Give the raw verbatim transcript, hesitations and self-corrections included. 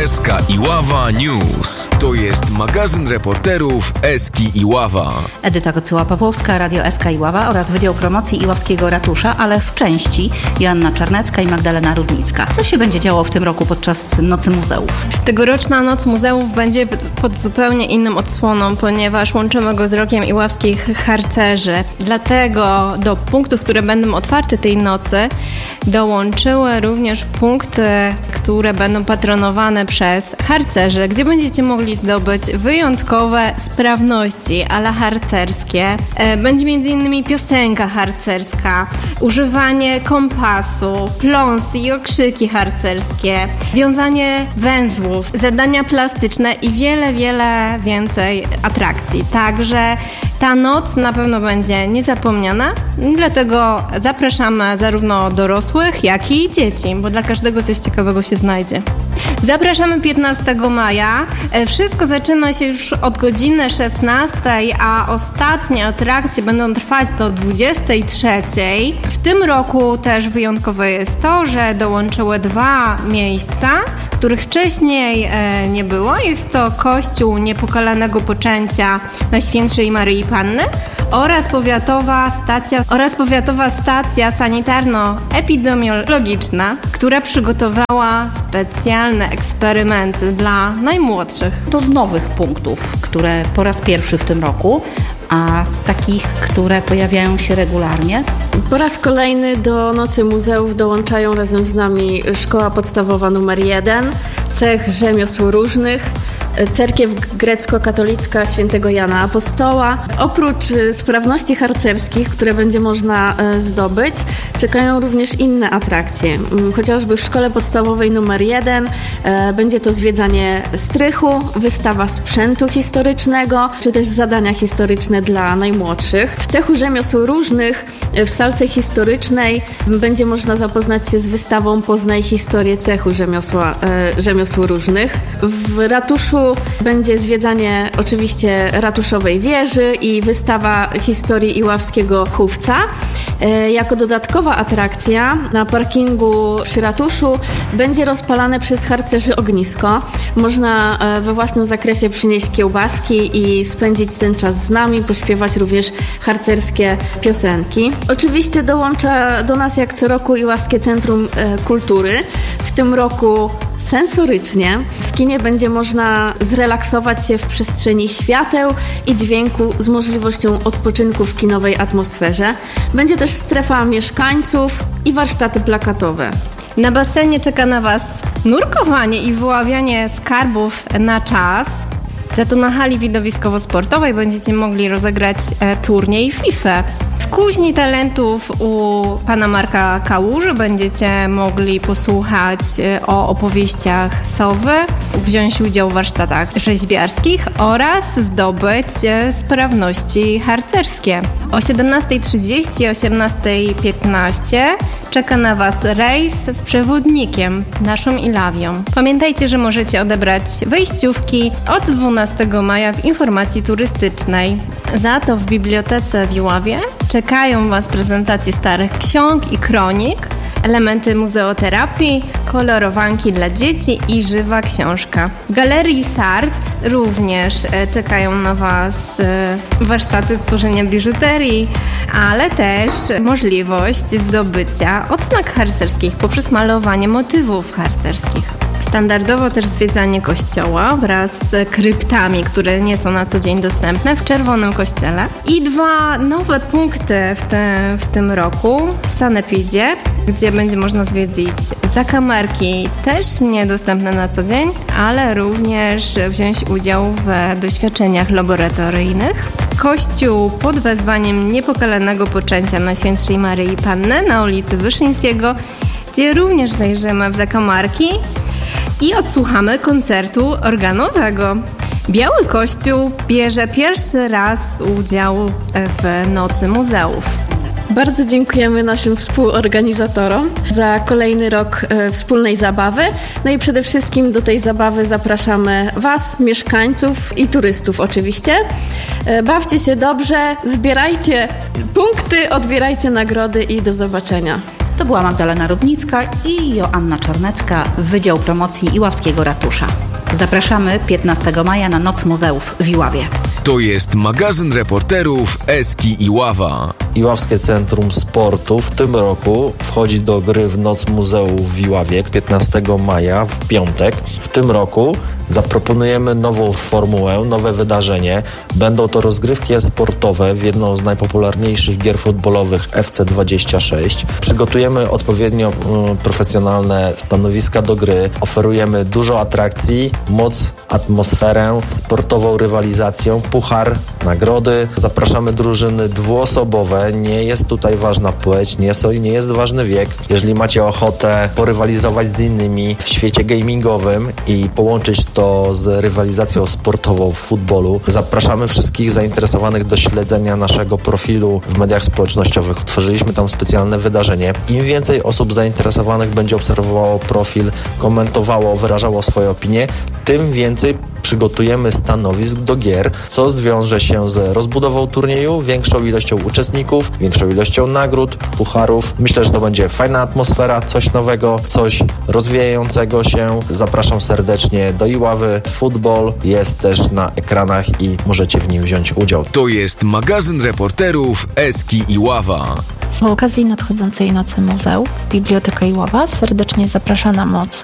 S K Iława News. To jest magazyn reporterów Eski Iława. Edyta Kocyła-Pawłowska, Radio S K Iława oraz Wydział Promocji Iławskiego Ratusza, ale w części Joanna Czarnecka i Magdalena Rudnicka. Co się będzie działo w tym roku podczas Nocy Muzeów? Tegoroczna Noc Muzeów będzie pod zupełnie inną odsłoną, ponieważ łączymy go z rokiem iławskich harcerzy. Dlatego do punktów, które będą otwarte tej nocy, dołączyły również punkty, które będą patronowane przez harcerzy, gdzie będziecie mogli zdobyć wyjątkowe sprawności a la harcerskie. Będzie między innymi piosenka harcerska, używanie kompasu, pląsy i okrzyki harcerskie, wiązanie węzłów, zadania plastyczne i wiele, wiele więcej atrakcji. Także ta noc na pewno będzie niezapomniana, dlatego zapraszamy zarówno dorosłych, jak i dzieci, bo dla każdego coś ciekawego się znajdzie. Zapraszamy piętnastego maja. Wszystko zaczyna się już od godziny szesnastej, a ostatnie atrakcje będą trwać do dwudziestej trzeciej. W tym roku też wyjątkowe jest to, że dołączyły dwa miejsca, których wcześniej e, nie było. Jest to Kościół Niepokalanego Poczęcia Najświętszej Maryi Panny oraz powiatowa stacja, oraz powiatowa stacja sanitarno-epidemiologiczna, która przygotowała specjalne eksperymenty dla najmłodszych. To z nowych punktów, które po raz pierwszy w tym roku, a z takich, które pojawiają się regularnie? Po raz kolejny do Nocy Muzeów dołączają razem z nami Szkoła Podstawowa numer jeden, Cech Rzemiosł Różnych, Cerkiew Grecko-Katolicka Świętego Jana Apostoła. Oprócz sprawności harcerskich, które będzie można zdobyć, czekają również inne atrakcje. Chociażby w Szkole Podstawowej numer jeden będzie to zwiedzanie strychu, wystawa sprzętu historycznego, czy też zadania historyczne dla najmłodszych. W Cechu Rzemiosł Różnych, w salce historycznej będzie można zapoznać się z wystawą Poznaj historię cechu rzemiosła, rzemiosł różnych. W ratuszu będzie zwiedzanie oczywiście ratuszowej wieży i wystawa historii iławskiego chówca. Jako dodatkowa atrakcja na parkingu przy ratuszu będzie rozpalane przez harcerzy ognisko. Można we własnym zakresie przynieść kiełbaski i spędzić ten czas z nami, pośpiewać również harcerskie piosenki. Oczywiście dołącza do nas jak co roku Iławskie Centrum Kultury. W tym roku sensorycznie. W kinie będzie można zrelaksować się w przestrzeni świateł i dźwięku z możliwością odpoczynku w kinowej atmosferze. Będzie też strefa mieszkańców i warsztaty plakatowe. Na basenie czeka na Was nurkowanie i wyławianie skarbów na czas. Za to na hali widowiskowo-sportowej będziecie mogli rozegrać e, turniej FIFA. W Kuźni Talentów u pana Marka Kałuży będziecie mogli posłuchać e, o opowieściach Sowy, wziąć udział w warsztatach rzeźbiarskich oraz zdobyć e, sprawności harcerskie. O siedemnastej trzydzieści i osiemnastej piętnaście czeka na Was rejs z przewodnikiem, naszą Ilawią. Pamiętajcie, że możecie odebrać wejściówki od dwunastego maja w informacji turystycznej. Za to w bibliotece w Iławie czekają Was prezentacje starych ksiąg i kronik, elementy muzeoterapii, kolorowanki dla dzieci i żywa książka. W Galerii Sart również czekają na Was warsztaty tworzenia biżuterii, ale też możliwość zdobycia odznak harcerskich poprzez malowanie motywów harcerskich. Standardowo też zwiedzanie kościoła wraz z kryptami, które nie są na co dzień dostępne w Czerwonym Kościele. I dwa nowe punkty w, te, w tym roku w Sanepidzie, gdzie będzie można zwiedzić zakamarki, też niedostępne na co dzień, ale również wziąć udział w doświadczeniach laboratoryjnych. Kościół pod wezwaniem Niepokalanego Poczęcia Najświętszej Maryi Panny na ulicy Wyszyńskiego, gdzie również zajrzymy w zakamarki i odsłuchamy koncertu organowego. Biały Kościół bierze pierwszy raz udział w Nocy Muzeów. Bardzo dziękujemy naszym współorganizatorom za kolejny rok e, wspólnej zabawy. No i przede wszystkim do tej zabawy zapraszamy Was, mieszkańców i turystów oczywiście. E, bawcie się dobrze, zbierajcie punkty, odbierajcie nagrody i do zobaczenia. To była Magdalena Rudnicka i Joanna Czarnecka, Wydział Promocji Iławskiego Ratusza. Zapraszamy piętnastego maja na Noc Muzeów w Iławie. To jest magazyn reporterów Eski Iława. Iławskie Centrum Sportu w tym roku wchodzi do gry w Noc Muzeów w Iławie piętnastego maja w piątek. W tym roku zaproponujemy nową formułę, nowe wydarzenie. Będą to rozgrywki sportowe w jedną z najpopularniejszych gier futbolowych F C dwadzieścia sześć. Przygotujemy odpowiednio mm, profesjonalne stanowiska do gry. Oferujemy dużo atrakcji, moc, atmosferę, sportową rywalizację, puchar, nagrody. Zapraszamy drużyny dwuosobowe. Nie jest tutaj ważna płeć, nie, so, nie jest ważny wiek. Jeżeli macie ochotę porywalizować z innymi w świecie gamingowym i połączyć to z rywalizacją sportową w futbolu, zapraszamy wszystkich zainteresowanych do śledzenia naszego profilu w mediach społecznościowych. Utworzyliśmy tam specjalne wydarzenie. Im więcej osób zainteresowanych będzie obserwowało profil, komentowało, wyrażało swoje opinie, tym więcej przygotujemy stanowisk do gier, co zwiąże się z rozbudową turnieju, większą ilością uczestników, większą ilością nagród, pucharów. Myślę, że to będzie fajna atmosfera, coś nowego, coś rozwijającego się. Zapraszam serdecznie do Iławy. Futbol jest też na ekranach i możecie w nim wziąć udział. To jest magazyn reporterów Eski Iława. Z okazji nadchodzącej Nocy Muzeów Biblioteka Iława serdecznie zaprasza na moc